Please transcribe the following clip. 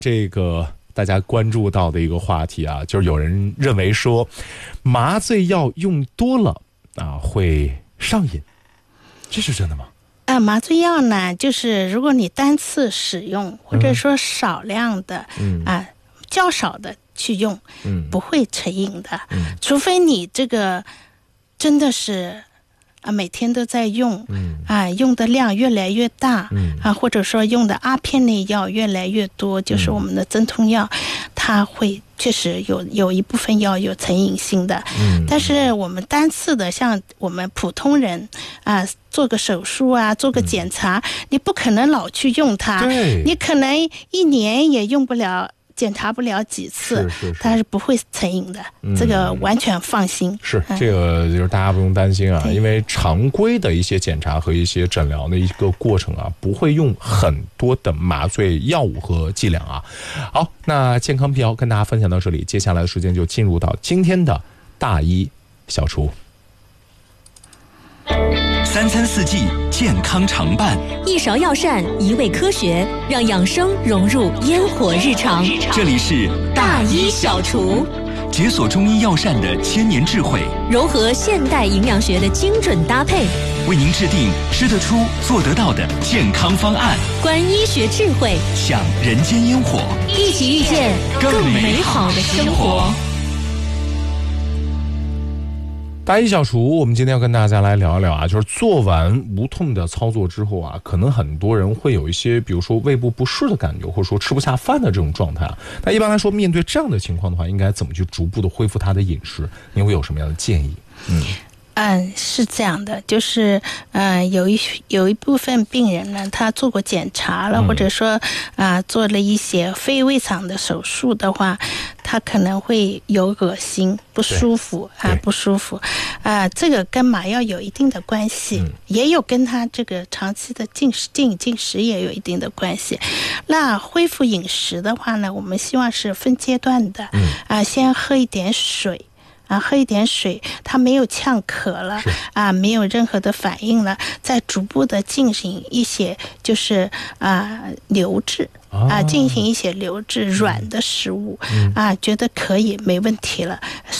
这个大家关注到的一个话题啊，就是有人认为说麻醉药用多了啊会上瘾，这是真的吗？ 麻醉药呢，就是如果你单次使用或者说少量的较少的去用，不会成瘾的，除非你这个真的是每天都在用，用的量越来越大，或者说用的阿片类药越来越多，就是我们的镇痛药，它会确实有一部分药有成瘾性的，但是我们单次的，像我们普通人做个手术啊，做个检查，你不可能老去用它，你可能1年也用不了。检查不了几次，它是不会成瘾的，这个完全放心。 是这个就是大家不用担心啊，因为常规的一些检查和一些诊疗的一个过程啊，不会用很多的麻醉药物和剂量啊。好，那健康辟谣跟大家分享到这里，接下来的时间就进入到今天的大医小厨。 3餐4季健康常伴， 一勺药膳一味科学，让养生融入烟火日常。 这里是大医小厨， 解锁中医药膳的千年智慧， 融合现代营养学的精准搭配， 为您制定吃得出做得到的健康方案， 观医学智慧， 享人间烟火， 一起遇见更美好的生活。 大医小厨，我们今天要跟大家来聊一聊啊，就是做完无痛的操作之后啊，可能很多人会有一些，比如说胃部不适的感觉，或者说吃不下饭的这种状态啊。那一般来说，面对这样的情况的话，应该怎么去逐步的恢复他的饮食？您会有什么样的建议？ 是这样的，就是有一部分病人呢，他做过检查了，或者说做了一些非胃肠的手术的话，他可能会有恶心、不舒服不舒服这个跟麻药有一定的关系，也有跟他这个长期的进食也有一定的关系。那恢复饮食的话呢，我们希望是分阶段的，先喝一点水。喝一点水，它没有呛渴了没有任何的反应了，再逐步的进行一些就是流质进行一些流质软的食物觉得可以没问题了，